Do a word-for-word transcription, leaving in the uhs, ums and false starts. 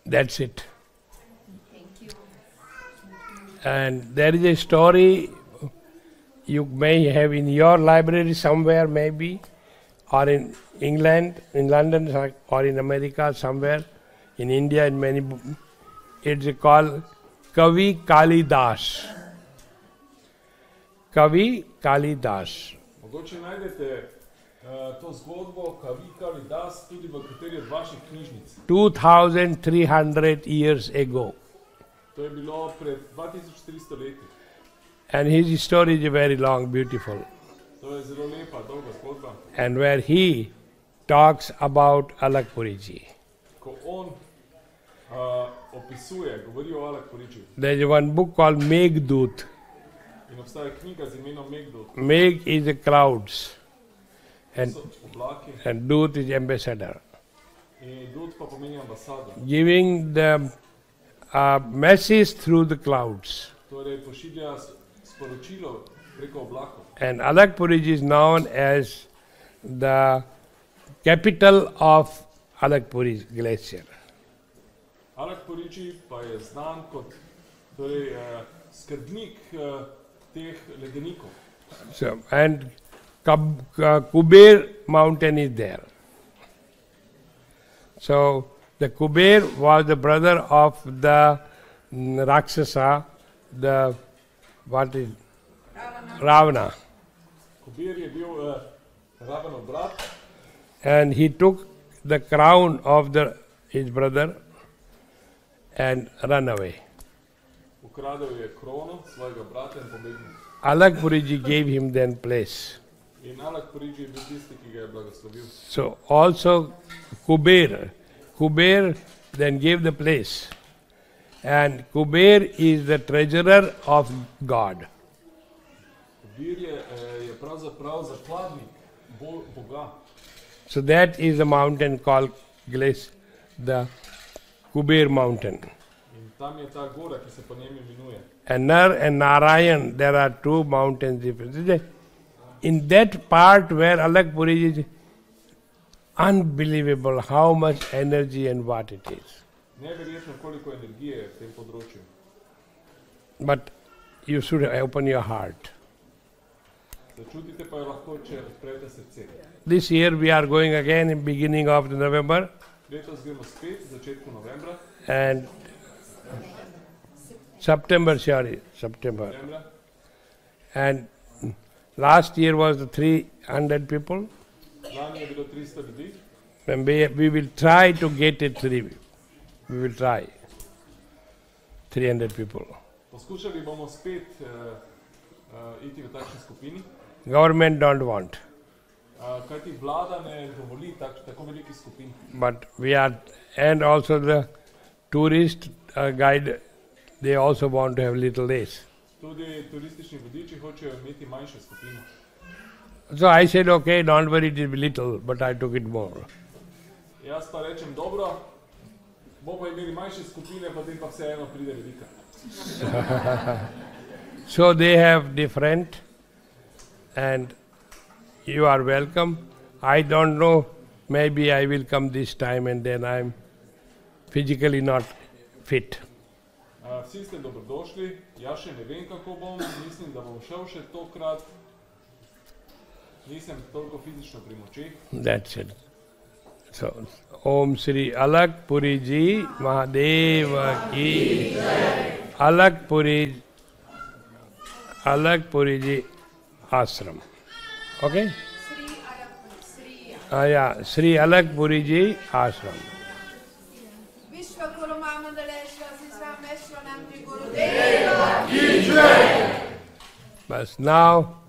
That's it. And there is a story you may have in your library somewhere, maybe, or in England, in London, or in America somewhere, in India, in many. It's called Kavi Kalidas. Kavi Kalidas. Mogoče najdete uh, to zgodbo Kavi Kalidas tudi v kateri od vaših knjižnic. two thousand three hundred years ago. To je bilo pred dva tisoč tristo leti. And his story is very long, beautiful. To je zelo lepa, dolga zgodba. And where he talks about Alakpuriji. Ko on uh, opisuje, govori o Alakpuriji. There is one book called Meghdut. In obstaja knjiga z imenom Meghdut. Meg is the clouds. And, So oblaki. and Dut is ambassador. In Dut pa pomeni ambasador. Giving the uh, message through the clouds. Torej pošilja s- sporočilo preko oblakov. And Alakpuriji is known as the capital of Alakpuri glacier. Alakpuriji pa je znan kot torej, uh, skrbnik uh, teh ledenikov. So, and Kab- uh, Kuber mountain is there. So the Kuber was the brother of the mm, Rakshasa, the what is Ravana, Kubir je bil uh, Ravanov brat and he took the crown of the his brother and run away. ukradel je krono svojega brata in pobegnil. Alakpuriji gave him then place. In Alakpuriji je bil tisti, ki ga je blagoslovil. So also Kuber, Kuber then gave the place. And Kuber is the treasurer of God. Kubir je, eh, je pravzaprav zakladnik bo, Boga. So that is the mountain called Glace, the Kuber mountain. In tam je ta gora, ki se po njem imenuje. And Nar and Narayan, there are two mountains different. In that part where Alakpuriji is, unbelievable how much energy and what it is. Neverjetno, koliko energije je v tem področju. But you should open your heart. Začutite pa jo lahko, če odprete srce. This year we are going again in beginning of November, Letos gremo spet, v začetku novembra, and September, sorry, September. septembra. And last year was the three hundred people, Lani je bilo tristo ljudi, and we, we will try to get it three. We will try. three hundred people. poskušali bomo spet uh, uh, iti v takšni skupini, Government don't want, uh, kajti vlada ne dovoli tak, tako veliki skupin. but we are, and also the tourist uh, guide, they also want to have little less. Tudi turistični vodiči hočejo imeti manjše skupine. So I said, okay, don't worry, it will be little, but I took it more. Jaz pa rečem, dobro, bomo imeli manjše skupine, potem pa vseeno pride velika. So they have different, and you are welcome. I don't know, maybe I will come this time and then I'm physically not fit. Uh, vsi ste dobrodošli, jaz še ne vem, kako bom, mislim, da bom šel še tokrat. Nisem toliko fizično pri močeh. That's it. So, Om Sri Alakpuriji Mahadeva Ki Alakpuri Alakpuriji Ashram. Okay? Sri Alakpuri, Sri Ah, yeah, Sri Alakpuriji Ashram. Vishwaguru Mahamandaleshwar Sisrameshwar Namri Guru Deva. But now